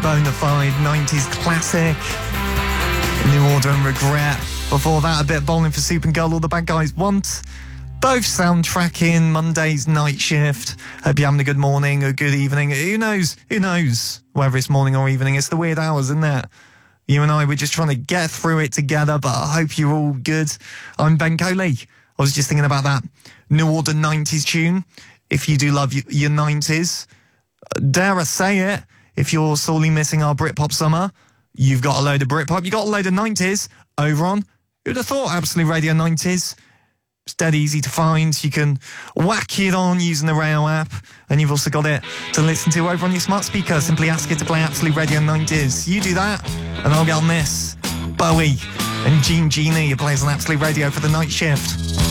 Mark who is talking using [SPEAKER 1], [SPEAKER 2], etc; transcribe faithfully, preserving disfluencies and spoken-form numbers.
[SPEAKER 1] bona fide nineties classic, New Order and Regret. Before that, a bit of Bowling for Soup and Girl, All the Bad Guys Want. Both soundtracking Monday's Night Shift. Hope you're having a good morning or good evening. Who knows? Who knows whether it's morning or evening? It's the weird hours, isn't it? You and I, we're just trying to get through it together, but I hope you're all good. I'm Ben Coley. I was just thinking about that New Order nineties tune. If you do love your nineties, dare I say it, if you're sorely missing our Britpop summer, you've got a load of Britpop, you've got a load of nineties over on, who'd have thought, Absolute Radio nineties. It's dead easy to find. You can whack it on using the Rail app, and you've also got it to listen to over on your smart speaker. Simply ask it to play Absolute Radio nineties. You do that, and I'll get on this. Bowie and Gene Genie plays on Absolute Radio for the Night Shift.